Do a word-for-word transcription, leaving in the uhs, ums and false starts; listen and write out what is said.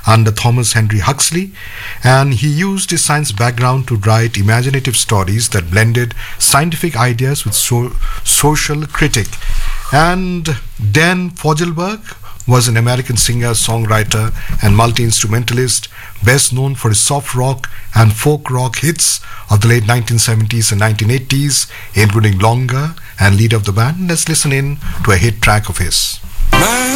under Thomas Henry Huxley, and he used his science background to write imaginative stories that blended scientific ideas with so- social critique. And Dan Fogelberg was an American singer, songwriter, and multi-instrumentalist, best known for his soft rock and folk rock hits of the late nineteen seventies and nineteen eighties, including Longer, and leader of the band. Let's listen in to a hit track of his. My